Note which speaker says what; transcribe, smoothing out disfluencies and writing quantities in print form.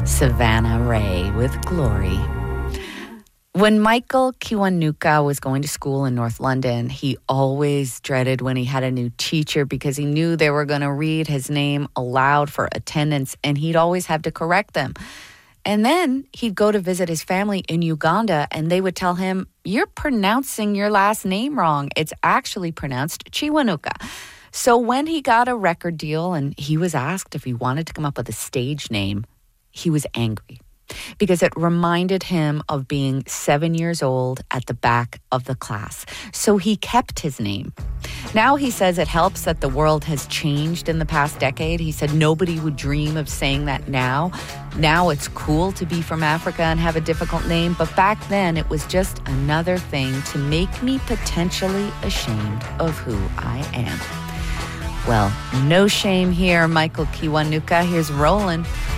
Speaker 1: Savannah Ray with Glory. When Michael Kiwanuka was going to school in North London, he always dreaded when he had a new teacher because he knew they were going to read his name aloud for attendance, and he'd always have to correct them. And then he'd go to visit his family in Uganda, and they would tell him, "You're pronouncing your last name wrong. It's actually pronounced Chiwanuka." So when he got a record deal and he was asked if he wanted to come up with a stage name, he was angry because it reminded him of being 7 years old at the back of the class. So he kept his name. Now he says it helps that the world has changed in the past decade. He said nobody would dream of saying that now. Now it's cool to be from Africa and have a difficult name, but back then it was just another thing to make me potentially ashamed of who I am. Well, no shame here, Michael Kiwanuka. Here's Roland.